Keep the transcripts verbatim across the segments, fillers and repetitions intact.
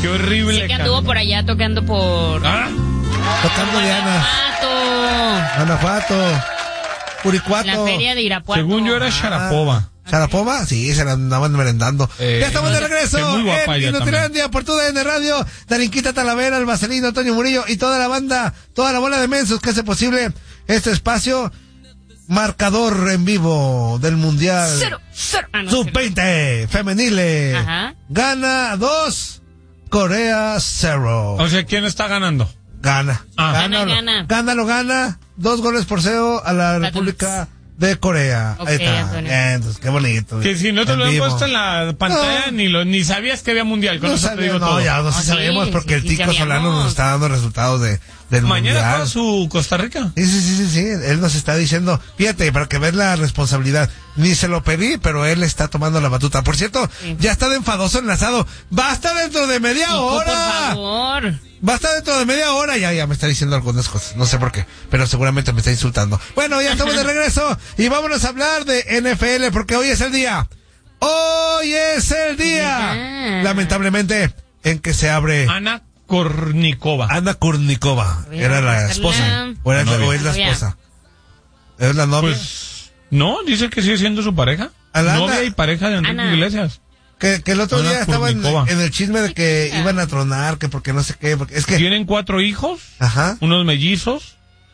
horrible. Sí que anduvo por allá tocando por... ¿Ah? Tocando Diana. Guanajuato. Guanajuato. Curicuato. La feria de Irapuato. Según yo era Ah. Sharapova. ¿Sharapova? Sí, se la andaban merendando. Eh, ya estamos de no, regreso que muy guapa en ella Inutilandia por tu D N Radio. Darinquita Talavera, el Marcelino, Antonio Murillo y toda la banda, toda la bola de mensos que hace posible este espacio. Marcador en vivo del Mundial Cero, cero. Ah, no, sub veinte femeniles. Ajá. Gana dos, Corea cero. O sea, ¿quién está ganando? Gana. Ah. Gana, lo- gana. Gana, lo gana. Dos goles por cero a la República de Corea. Ok, Ahí está. Antonio. Entonces, qué bonito. Que si no te En lo han vivo. puesto en la pantalla, No. ni lo ni sabías que había mundial. Con No, eso te sabía, digo no, todo. ya no sí Ah, sí, sabemos porque sí, el sí Tico Solano sabíamos. nos está dando resultados de, del Mañana mundial. juega su Costa Rica. Sí, sí, sí, sí, sí, él nos está diciendo, fíjate, para que veas la responsabilidad, ni se lo pedí, pero él está tomando la batuta. Por cierto, Sí. ya está de enfadoso enlazado, va a estar dentro de media Tico, hora. por favor. Va a estar dentro de media hora, ya, ya me está diciendo algunas cosas, no sé por qué, pero seguramente me está insultando. Bueno, ya estamos de regreso y vámonos a hablar de N F L porque hoy es el día. Hoy es el día, Ah. lamentablemente, en que se abre Ana Kornikova. Ana Kurnikova. Voy a Era la buscarla. esposa, o, era, La novia. o es la Novia. esposa. ¿Es la novia? Pues, no, dice que sigue siendo su pareja. A la Novia Ana. y pareja de Enrique Ana. Iglesias. Que, que el otro Ana día estaba en, Kurnikova. en el chisme de que Chiquita. iban a tronar, que porque no sé qué, porque es que... Tienen cuatro hijos, Ajá. unos mellizos,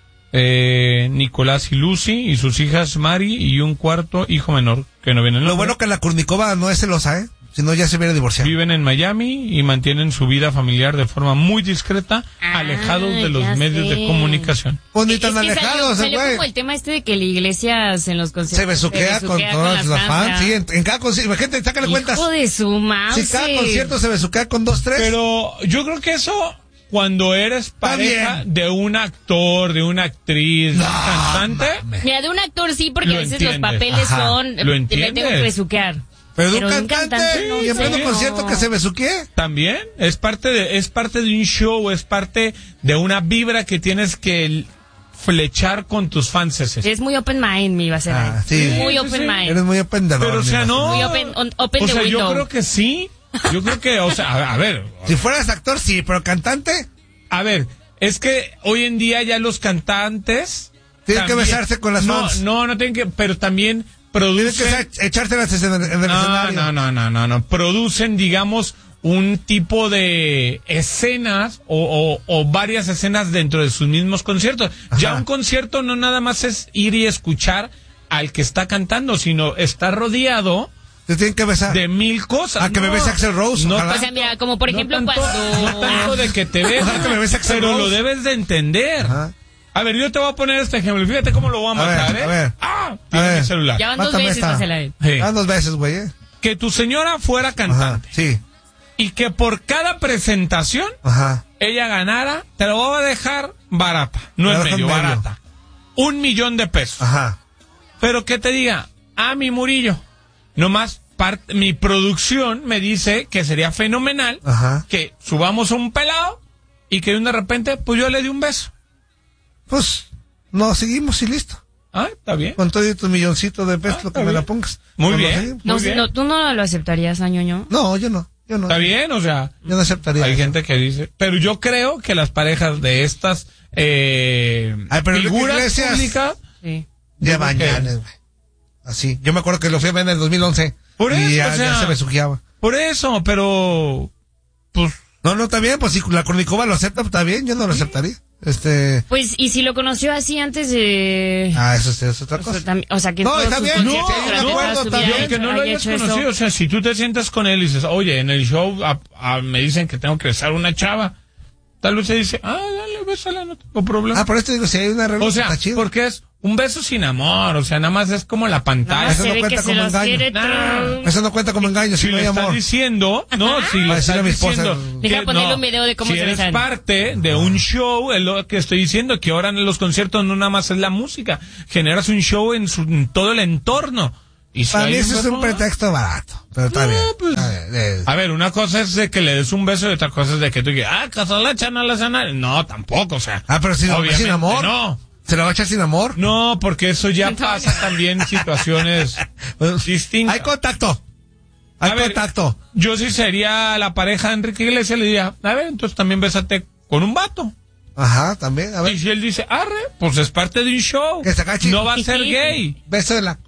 eh, Nicolás y Lucy, y sus hijas Mari, y un cuarto hijo menor, que no viene en el Lo nombre. bueno que la Kurnikova no es celosa, ¿eh? Si no, ya se hubiera divorciado. Viven en Miami y mantienen su vida familiar de forma muy discreta, Ah, alejados de los ya medios sé. de comunicación. Pues ni Es tan que alejados, salió, el salió güey. como el tema este de que la iglesia en los conciertos Se besuquea con todas las fans. Sí, en, en cada concierto. Imagínate, sácale cuentas. Hijo de su madre. Si cada concierto se besuquea con dos, tres. Pero yo creo que eso, cuando eres pareja bien. de un actor, de una actriz, de un cantante, Mira, de un actor sí, porque Lo a veces entiendes. los papeles Ajá. son... Lo Me entiendes. tengo que besuquear. Pero de Pero un de un cantante, cantante, no y en pleno sé. concierto que se besuquee. también es parte de es parte de un show, es parte de una vibra que tienes que l- flechar con tus fans. Es muy open mind, mi va a ser. Ah, sí. Muy Sí, open sí. mind. Eres muy apendador. Pero o sea, no. Muy open, on- open o the sea, yo window. creo que sí. Yo creo que, o sea, a, a ver, Si fueras actor, sí, pero cantante, a ver, es que hoy en día ya los cantantes tienen que también- besarse con las no, fans. No, no tienen que, pero también Tienes producen. que sa- echarte las en el, en el No, escenario. no, no, no, no, no. Producen, digamos, un tipo de escenas o, o, o varias escenas dentro de sus mismos conciertos. Ajá. Ya un concierto no nada más es ir y escuchar al que está cantando, sino está rodeado Te tienen que besar. de mil cosas. Ah, que me No, bese Axl Rose, no ojalá. O sea, mira, como por no ejemplo tanto, cuando... no tanto de que te besen, Ojalá que me bese Axl pero Rose. lo debes de entender. Ajá. A ver, yo te voy a poner este ejemplo. Fíjate cómo lo voy a A ver, matar, ¿eh? a ver. Ah, tiene A ver. mi celular. Ya van dos Mátame veces, esta. pásala a él. Sí. Ah, dos veces, güey, eh. Que tu señora fuera Ajá, cantante sí. y que por cada presentación Ajá. ella ganara, te lo voy a dejar barata, no Te es la dejo medio, en medio. barata. Un millón de pesos. Ajá. Pero que te diga, ah, mi Murillo, nomás part- mi producción me dice que sería fenomenal Ajá. que subamos a un pelado y que de repente, pues yo le di un beso. Pues, no, seguimos y listo. Ah, está bien. Con todo y tu milloncito de pesos, Ah, lo que está me bien. la pongas. Muy Pues, bien. lo seguimos. No, Muy sé, bien. no, ¿tú no lo aceptarías, Añoño? No, yo no. Yo no. Está bien, o sea, Yo no aceptaría. hay eso. gente que dice, pero yo creo que las parejas de estas eh, Ay, pero Enrique figuras Iglesias- públicas, Sí. Ya Yo creo que- bañanes, güey. Así. Yo me acuerdo que lo fui a ver en el dos mil once. Por y eso, ya, o sea- ya se besuqueaba. por eso, pero pues No, no, está bien. Pues si la Kurnikova lo acepta, pues, está bien. Yo no lo aceptaría. Este. Pues, ¿y si lo conoció así antes de...? Ah, eso es, eso es otra O sea, cosa. tam- o sea, que en No, todos está sus bien, conciertos no, durante de toda acuerdo, su está vida bien. aunque no lo haya hayas hecho eso. conocido, o sea, si tú te sientas con él y dices, oye, en el show a- a- me dicen que tengo que besar a una chava, tal vez se dice, ah, dale, bésala, no tengo problema. Ah, por esto digo, si hay una relación, o sea, está chido. porque es un beso sin amor, o sea, nada más es como la No, pantalla. eso se no ve cuenta que se como los engaño. quiere Nah. todo. Eso no cuenta como engaño, si Si no le hay estás amor. diciendo, no, si le Para decirle estás a mi esposa, diciendo, Deja que ponerle no, un video de cómo si se eres besan. parte de un show, es lo que estoy diciendo, que ahora en los conciertos no nada más es la música, generas un show en, su, en todo el entorno. Y si Para hay mí eso es beso, un pretexto barato. Pero está No, bien. pues- Está bien, eh. A ver, una cosa es de que le des un beso y otra cosa es de que tú digas, ah, casalacha, no la sana. No, tampoco, o sea. Ah, pero si no, obviamente sin amor. No, ¿Se la va a echar sin amor? no, porque eso ya pasa también situaciones distintas. Hay contacto. Hay A ver, contacto. Yo sí sería la pareja de Enrique Iglesias, le diría, a ver, entonces también bésate con un vato. Ajá, también, a ver. Y si él dice, arre, pues es parte de un show. Que se cache. No va a ser gay. Beso de la